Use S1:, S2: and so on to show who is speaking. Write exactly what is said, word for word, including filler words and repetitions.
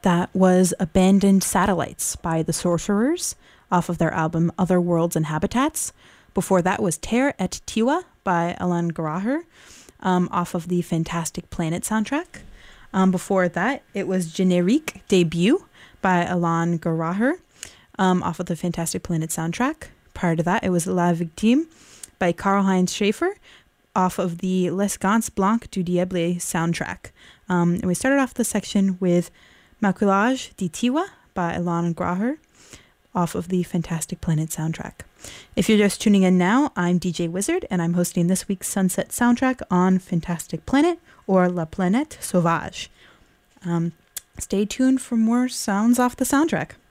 S1: That was Abandoned Satellites by The Sorcerers off of their album Other Worlds and Habitats. Before that was Terre et Tiwa by Alan Garaher um, off of the Fantastic Planet soundtrack. Um, before that, it was Generique Debut by Alan Garaher um, off of the Fantastic Planet soundtrack. Prior to that, it was La Victime by Karl-Heinz Schaefer off of the Les Gants Blancs du Diable soundtrack. Um, and we started off the section with Maculage di Tiwa by Alan Garaher off of the Fantastic Planet soundtrack. If you're just tuning in now, I'm D J Wizard, and I'm hosting this week's Sunset soundtrack on Fantastic Planet, or La Planète Sauvage. Um, stay tuned for more sounds off the soundtrack.